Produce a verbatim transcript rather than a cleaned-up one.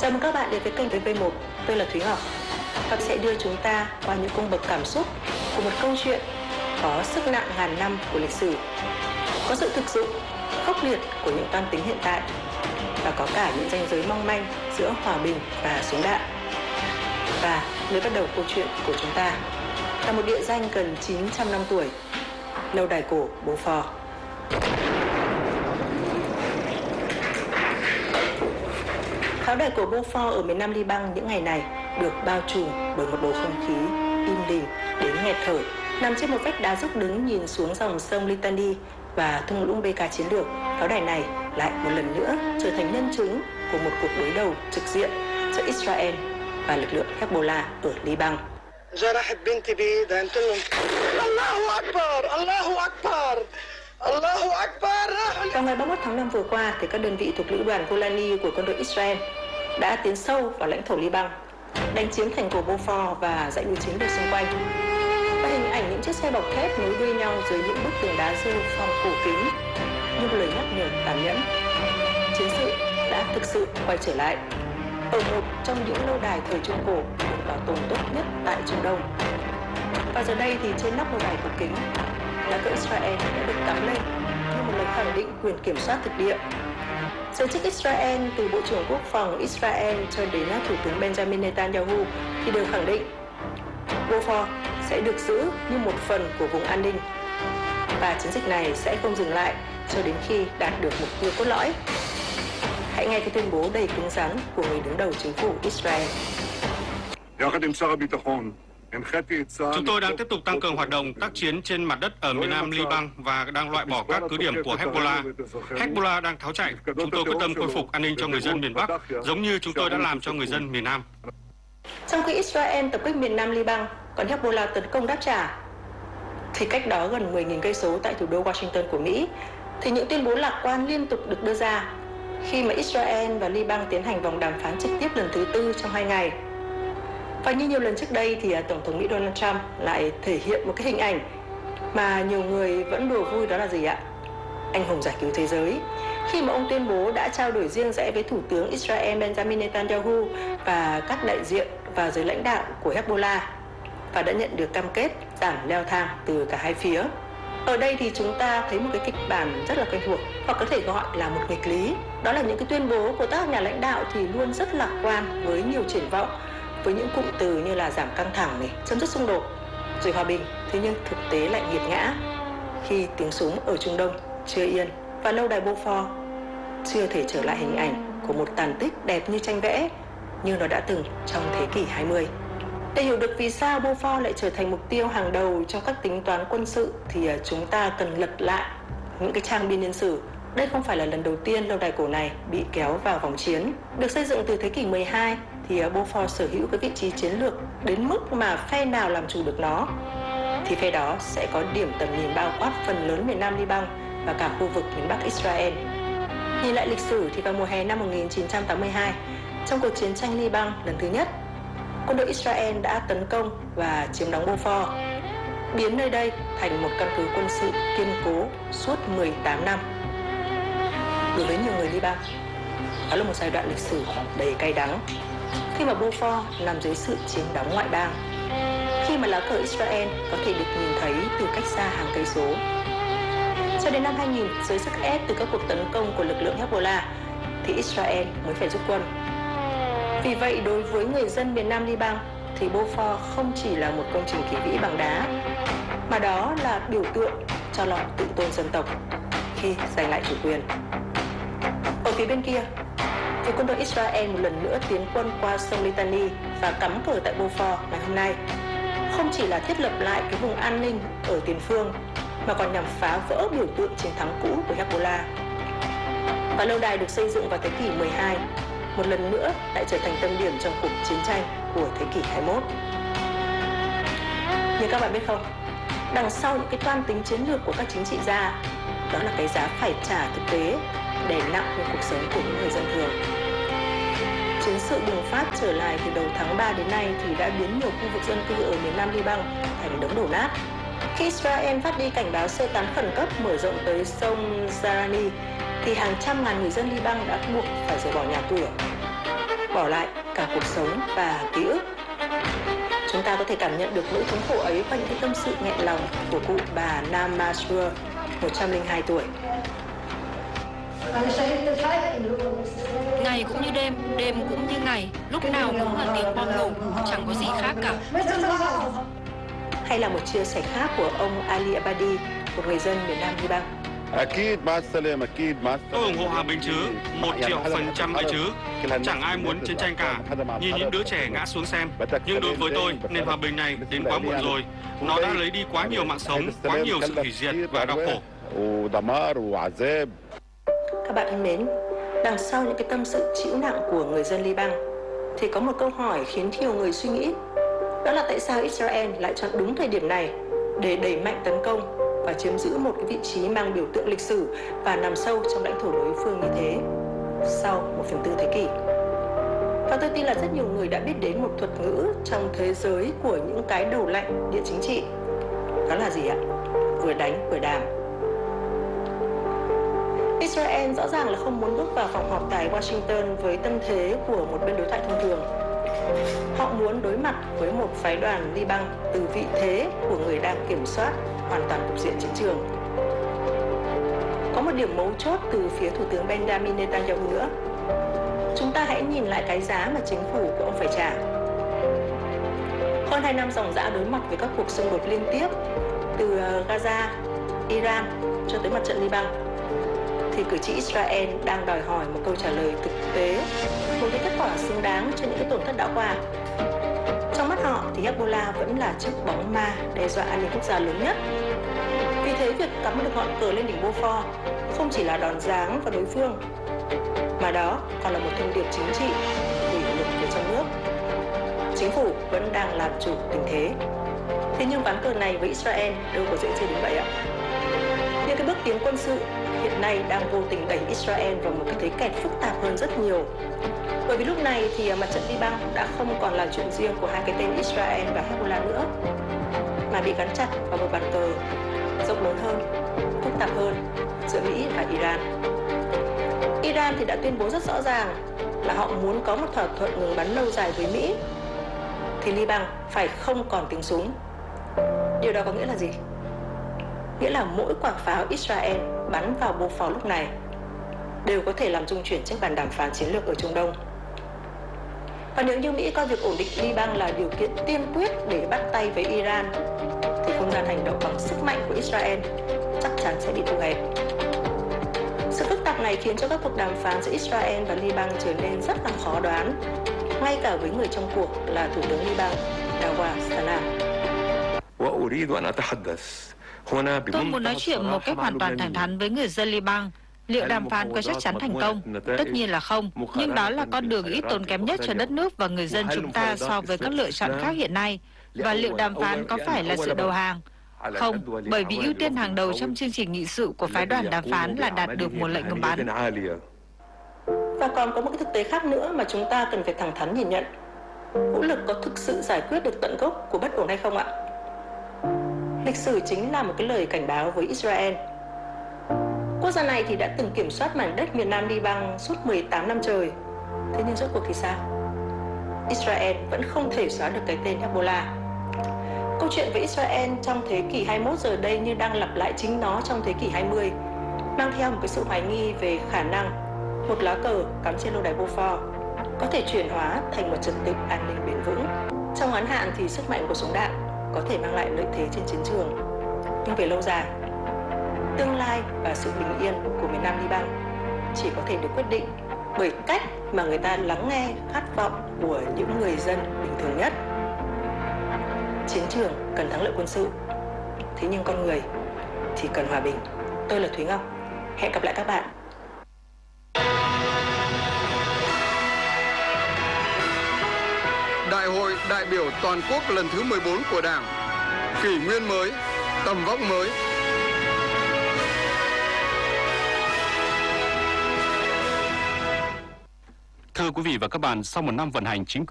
Chào mừng các bạn đến với kênh vê vê một, tôi là Thúy Ngọc và sẽ đưa chúng ta qua những cung bậc cảm xúc của một câu chuyện có sức nặng ngàn năm của lịch sử, có sự thực dụng, khốc liệt của những toan tính hiện tại và có cả những ranh giới mong manh giữa hòa bình và súng đạn. Và nơi bắt đầu câu chuyện của chúng ta là một địa danh gần chín trăm năm tuổi, lâu đài cổ Beaufort. Pháo đài cổ Beaufort ở miền Nam Liban những ngày này được bao trùm bởi một bầu không khí im lìm đến nghẹt thở, nằm trên một vách đá dốc đứng nhìn xuống dòng sông Litani và thung lũng bê ca chiến lược. Pháo đài này lại một lần nữa trở thành nhân chứng của một cuộc đối đầu trực diện giữa Israel và lực lượng Hezbollah ở Liban. Vào ngày ba mươi mốt tháng năm vừa qua, thì các đơn vị thuộc lữ đoàn Golani của quân đội Israel đã tiến sâu vào lãnh thổ Liban, đánh chiếm thành cổ Beaufort và dãy núi chiến lược xung quanh. Và hình ảnh những chiếc xe bọc thép nối đuôi nhau dưới những bức tường đá rêu phong cổ kính như một lời nhắc nhở tàn nhẫn. Chiến sự đã thực sự quay trở lại ở một trong những lâu đài thời Trung Cổ được bảo tồn tốt nhất tại Trung Đông. Và giờ đây thì trên nóc lâu đài cổ kính, lá cờ Israel đã được cắm lên như một lời khẳng định quyền kiểm soát thực địa. Giới chức Israel, từ Bộ trưởng Quốc phòng Israel cho đến Thủ tướng Benjamin Netanyahu thì đều khẳng định Beaufort sẽ được giữ như một phần của vùng an ninh và chiến dịch này sẽ không dừng lại cho đến khi đạt được mục tiêu cốt lõi. Hãy nghe cái tuyên bố đầy cứng rắn của người đứng đầu chính phủ Israel. Chúng tôi đang tiếp tục tăng cường hoạt động tác chiến trên mặt đất ở miền Nam Liban và đang loại bỏ các cứ điểm của Hezbollah. Hezbollah đang tháo chạy. Chúng tôi quyết tâm khôi phục an ninh cho người dân miền Bắc, giống như chúng tôi đã làm cho người dân miền Nam. Trong khi Israel tập kích miền Nam Liban, còn Hezbollah tấn công đáp trả, thì cách đó gần mười nghìn cây số tại thủ đô Washington của Mỹ, thì những tuyên bố lạc quan liên tục được đưa ra khi mà Israel và Liban tiến hành vòng đàm phán trực tiếp lần thứ tư trong hai ngày. Và như nhiều lần trước đây thì Tổng thống Mỹ Donald Trump lại thể hiện một cái hình ảnh mà nhiều người vẫn đùa vui, đó là gì ạ? Anh hùng giải cứu thế giới. Khi mà ông tuyên bố đã trao đổi riêng rẽ với Thủ tướng Israel Benjamin Netanyahu và các đại diện và giới lãnh đạo của Hezbollah và đã nhận được cam kết giảm leo thang từ cả hai phía. Ở đây thì chúng ta thấy một cái kịch bản rất là quen thuộc, hoặc có thể gọi là một nghịch lý. Đó là những cái tuyên bố của các nhà lãnh đạo thì luôn rất lạc quan với nhiều triển vọng, với những cụm từ như là giảm căng thẳng này, chấm dứt xung đột, rồi hòa bình. Thế nhưng thực tế lại nghiệt ngã khi tiếng súng ở Trung Đông chưa yên và lâu đài Beaufort chưa thể trở lại hình ảnh của một tàn tích đẹp như tranh vẽ như nó đã từng trong thế kỷ hai mươi. Để hiểu được vì sao Beaufort lại trở thành mục tiêu hàng đầu trong các tính toán quân sự thì chúng ta cần lật lại những cái trang biên niên sử. Đây không phải là lần đầu tiên lâu đài cổ này bị kéo vào vòng chiến. Được xây dựng từ thế kỷ mười hai thì Beaufort sở hữu cái vị trí chiến lược đến mức mà phe nào làm chủ được nó thì phe đó sẽ có điểm tầm nhìn bao quát phần lớn miền Nam Liban và cả khu vực miền Bắc Israel. Nhìn lại lịch sử thì vào mùa hè năm một nghìn chín trăm tám mươi hai, trong cuộc chiến tranh Liban lần thứ nhất, quân đội Israel đã tấn công và chiếm đóng Beaufort, biến nơi đây thành một căn cứ quân sự kiên cố suốt mười tám năm. Đối với nhiều người Liban, đó là một giai đoạn lịch sử đầy cay đắng, khi mà Beaufort nằm dưới sự chiếm đóng ngoại bang, khi mà lá cờ Israel có thể được nhìn thấy từ cách xa hàng cây số. Cho đến năm hai nghìn, dưới sức ép từ các cuộc tấn công của lực lượng Hezbollah, thì Israel mới phải rút quân. Vì vậy, đối với người dân miền Nam Liban, thì Beaufort không chỉ là một công trình kỳ vĩ bằng đá, mà đó là biểu tượng cho lòng tự tôn dân tộc khi giành lại chủ quyền. Ở phía bên kia, thì quân đội Israel một lần nữa tiến quân qua sông Litani và cắm cờ tại Beaufort ngày hôm nay, không chỉ là thiết lập lại cái vùng an ninh ở tiền phương, mà còn nhằm phá vỡ biểu tượng chiến thắng cũ của Hezbollah. Và lâu đài được xây dựng vào thế kỷ mười hai, một lần nữa lại trở thành tâm điểm trong cuộc chiến tranh của thế kỷ hai mươi mốt. Nhưng các bạn biết không, đằng sau những cái toan tính chiến lược của các chính trị gia, đó là cái giá phải trả thực tế đè nặng lên cuộc sống của những người dân thường. Chiến sự bùng phát trở lại từ đầu tháng ba đến nay thì đã biến nhiều khu vực dân cư ở miền Nam Liban thành đống đổ nát. Khi Israel phát đi cảnh báo sơ tán khẩn cấp mở rộng tới sông Zarani, thì hàng trăm ngàn người dân Liban đã buộc phải rời bỏ nhà cửa. bỏ lại cả cuộc sống và ký ức. Chúng ta có thể cảm nhận được nỗi thống khổ ấy qua những cái tâm sự nghẹn lòng của cụ bà Nam Masur, một trăm lẻ hai tuổi. Ngày cũng như đêm, đêm cũng như ngày, lúc nào cũng là tiếng bom nổ, chẳng có gì khác cả. Hay là một chia sẻ khác của ông Ali Abadi, một người dân miền Nam Liban. Tôi ủng hộ hòa bình chứ, một triệu phần trăm đấy chứ. Chẳng ai muốn chiến tranh cả. Nhìn những đứa trẻ ngã xuống xem. Nhưng đối với tôi, nền hòa bình này đến quá muộn rồi. Nó đã lấy đi quá nhiều mạng sống, quá nhiều sự hủy diệt và đau khổ. Các bạn thân mến, đằng sau những cái tâm sự chịu nặng của người dân Liban thì có một câu hỏi khiến nhiều người suy nghĩ. Đó là tại sao Israel lại chọn đúng thời điểm này để đẩy mạnh tấn công và chiếm giữ một cái vị trí mang biểu tượng lịch sử và nằm sâu trong lãnh thổ đối phương như thế sau một phần tư thế kỷ. Và tôi tin là rất nhiều người đã biết đến một thuật ngữ trong thế giới của những cái đầu lạnh địa chính trị. Đó là gì ạ? Vừa đánh vừa đàm. Israel rõ ràng là không muốn bước vào phòng họp tại Washington với tâm thế của một bên đối thoại thông thường. Họ muốn đối mặt với một phái đoàn Liban từ vị thế của người đang kiểm soát hoàn toàn cục diện chiến trường. Có một điểm mấu chốt từ phía Thủ tướng Benjamin Netanyahu nữa. Chúng ta hãy nhìn lại cái giá mà chính phủ của ông phải trả. Hơn hai năm ròng rã đối mặt với các cuộc xung đột liên tiếp từ Gaza, Iran cho tới mặt trận Liban, thì cử tri Israel đang đòi hỏi một câu trả lời thực tế, một cái kết quả xứng đáng cho những cái tổn thất đã qua. Trong mắt họ thì Hezbollah vẫn là chiếc bóng ma đe dọa an ninh quốc gia lớn nhất. Vì thế việc cắm được ngọn cờ lên đỉnh Beaufort không chỉ là đòn giáng vào đối phương, mà đó còn là một thông điệp chính trị gửi ngược về trong nước. Chính phủ vẫn đang làm chủ tình thế. Thế nhưng ván cờ này với Israel đâu có dễ chơi đến vậy ạ. Những cái bước tiến quân sự hiện nay đang vô tình đẩy Israel vào một cái thế kẹt phức tạp hơn rất nhiều. Bởi vì lúc này thì mặt trận Liban đã không còn là chuyện riêng của hai cái tên Israel và Hezbollah nữa, mà bị gắn chặt vào một bàn cờ rộng lớn hơn, phức tạp hơn giữa Mỹ và Iran. Iran thì đã tuyên bố rất rõ ràng là họ muốn có một thỏa thuận ngừng bắn lâu dài với Mỹ, thì Liban phải không còn tiếng súng. Điều đó có nghĩa là gì? Nghĩa là mỗi quả pháo Israel bắn vào Beaufort lúc này đều có thể làm rung chuyển chiếc bàn đàm phán chiến lược ở Trung Đông. Và nếu như Mỹ coi việc ổn định Liban là điều kiện tiên quyết để bắt tay với Iran, thì không gian hành động bằng sức mạnh của Israel chắc chắn sẽ bị thu hẹp. Sự phức tạp này khiến cho các cuộc đàm phán giữa Israel và Liban trở nên rất là khó đoán, ngay cả với người trong cuộc là Thủ tướng Liban, Nawaf Salam. Tôi muốn nói chuyện một cách hoàn toàn thẳng thắn với người dân Liban. Liệu đàm phán có chắc chắn thành công? Tất nhiên là không, nhưng đó là con đường ít tốn kém nhất cho đất nước và người dân chúng ta so với các lựa chọn khác hiện nay. Và liệu đàm phán có phải là sự đầu hàng? Không, bởi vì ưu tiên hàng đầu trong chương trình nghị sự của phái đoàn đàm phán là đạt được một lệnh ngừng bắn. Và còn có một cái thực tế khác nữa mà chúng ta cần phải thẳng thắn nhìn nhận. Vũ lực có thực sự giải quyết được tận gốc của bất ổn hay không ạ? Lịch sử chính là một cái lời cảnh báo với Israel. Quốc gia này thì đã từng kiểm soát mảnh đất miền Nam Liban suốt mười tám năm trời. Thế nhưng rốt cuộc thì sao? Israel vẫn không thể xóa được cái tên Hezbollah. Câu chuyện với Israel trong thế kỷ hai mươi mốt giờ đây như đang lặp lại chính nó trong thế kỷ hai mươi, mang theo một cái sự hoài nghi về khả năng một lá cờ cắm trên lâu đài Beaufort có thể chuyển hóa thành một trật tự an ninh bền vững. Trong ngắn hạn thì sức mạnh của súng đạn có thể mang lại lợi thế trên chiến trường, nhưng về lâu dài, tương lai và sự bình yên của miền Nam Liban chỉ có thể được quyết định bởi cách mà người ta lắng nghe khát vọng của những người dân bình thường nhất. Chiến trường cần thắng lợi quân sự, thế nhưng con người thì cần hòa bình. Tôi là Thúy Ngọc. Hẹn gặp lại các bạn. Đại hội đại biểu toàn quốc lần thứ mười bốn của Đảng, kỷ nguyên mới, tầm vóc mới. Thưa quý vị và các bạn, sau một năm vận hành chính